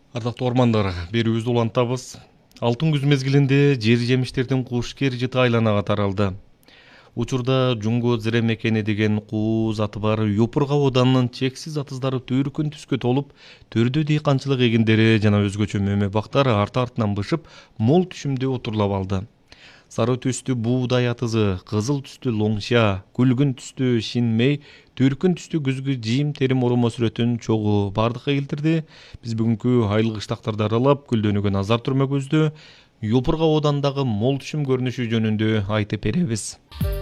Ардактуу ормандар, берүүбүздү улантабыз. Алтын күз мезгилинде жер жемиштердин кушкер жыты айланага таралды. Учурда жунго зире мекени деген куу заты бар Юпурга оданынын чексиз атыздары түркүн түскө толуп, төрдө дыйканчылык эгиндери жана өзгөчө мөмө бактар арты-артынан бышып, мол түшүмдө отурлап алды. Сары түстүү буудай атызы, кызыл түстүү лоңша, күлгүн түстүү шинмей, түркүн түстүү күзгү жийим терим оромо сүрөтүн чогуу бардыкка келтирди. Биз бүгүнкү айыл кыштактарды аралап, гүлдөнүүгө назар түрмөгүбүздү Юпурга оодандагы мол түшүм көрүнүшү жөнүндө айтып беребиз.